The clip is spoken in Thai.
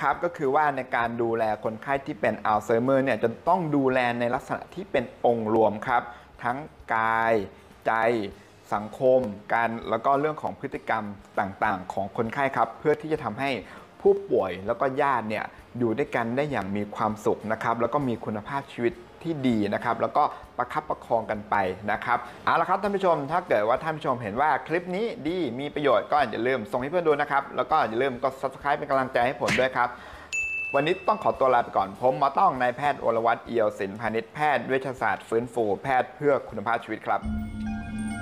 นะครับก็คือว่าในการดูแลคนไข้ที่เป็นอัลไซเมอร์เนี่ยจะต้องดูแลในลักษณะที่เป็นองค์รวมครับทั้งกายใจสังคมการแล้วก็เรื่องของพฤติกรรมต่างๆของคนไข้ครับเพื่อที่จะทำให้ผู้ป่วยแล้วก็ญาติเนี่ยอยู่ด้วยกันได้อย่างมีความสุขนะครับแล้วก็มีคุณภาพชีวิตที่ดีนะครับแล้วก็ประคับประคองกันไปนะครับเอาละครับท่านผู้ชมถ้าเกิดว่าท่านผู้ชมเห็นว่าคลิปนี้ดีมีประโยชน์ก็อย่าลืมส่งให้เพื่อนดูนะครับแล้วก็อย่าลืมกด Subscribe เป็นกำลังใจให้ผมด้วยครับวันนี้ต้องขอตัวลาไปก่อนผมหมอต้องนายแพทย์โอรวัตร เอี่ยวศิลป์พาณิชย์แพทย์เวชศาสตร์ฟื้นฟูแพทย์เพื่อคุณภาพชีวิตครับ